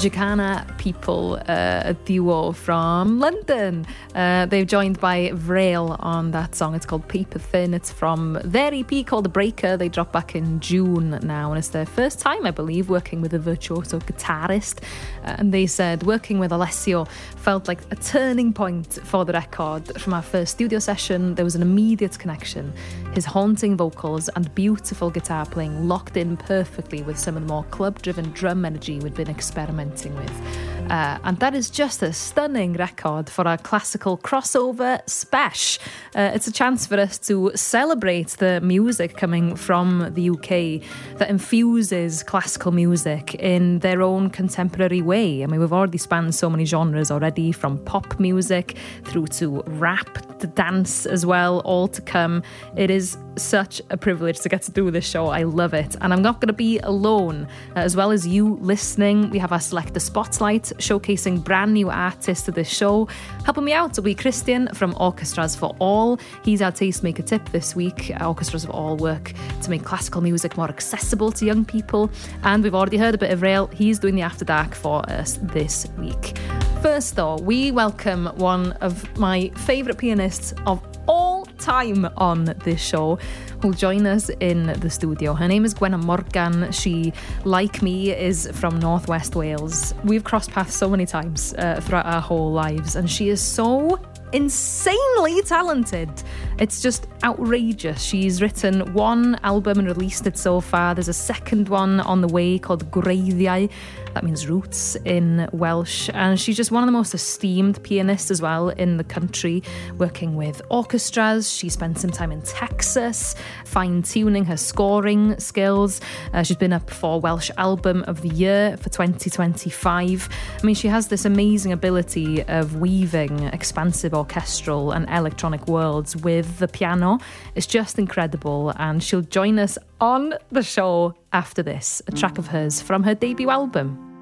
Jacana People, a duo from London. They're joined by Vrail on that song. It's called Paper Thin. It's from their EP called The Breaker. They dropped back in June now, and it's their first time, I believe, working with a virtuoso guitarist. And they said working with Alessio felt like a turning point for the record. From our first studio session, there was an immediate connection. His haunting vocals and beautiful guitar playing locked in perfectly with some of the more club-driven drum energy we'd been experimenting with. And that is just a stunning record for our classical crossover spesh. It's a chance for us to celebrate the music coming from the UK that infuses classical music in their own contemporary way. I mean, we've already spanned so many genres already, from pop music through to rap, to dance as well, all to come. It is such a privilege to get to do this show. I love it. And I'm not going to be alone. As well as you listening, we have our Selector Spotlight showcasing brand new artists to this show. Helping me out will be Christian from Orchestras for All. He's our tastemaker tip this week. Orchestras for All work to make classical music more accessible to young people. And we've already heard a bit of Rail. He's doing the After Dark for us this week. First though, we welcome one of my favourite pianists of all time on this show, who'll join us in the studio. Her name is Gwenna Morgan. She, like me, is from Northwest Wales. We've crossed paths so many times throughout our whole lives, and she is so insanely talented. It's just outrageous. She's written one album and released it so far. There's a second one on the way called Gwreiddiau. That means roots in Welsh. And she's just one of the most esteemed pianists as well in the country, working with orchestras. She spent some time in Texas, fine-tuning her scoring skills. She's been up for Welsh Album of the Year for 2025. I mean, she has this amazing ability of weaving expansive orchestral and electronic worlds with the piano. It's just incredible, and she'll join us on the show after this, a track of hers from her debut album.